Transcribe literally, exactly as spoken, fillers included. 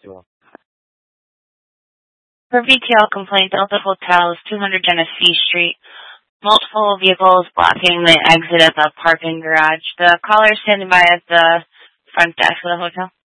you. For V T L complaint, Delta Hotel is two hundred Genesee Street. Multiple vehicles blocking the exit of the parking garage. The caller is standing by at the front desk of the hotel.